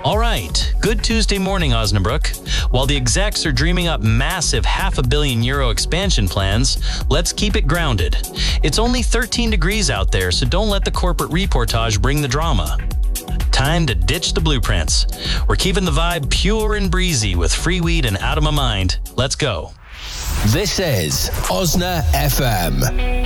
All right, good Tuesday morning, Osnabrück. While the execs are dreaming up massive €500 million expansion plans, let's keep it grounded. It's only 13 degrees out there, so don't let the corporate reportage bring the drama. Time to ditch the blueprints. We're keeping the vibe pure and breezy with Free Weed and Out of My Mind. Let's go. This is Osna FM.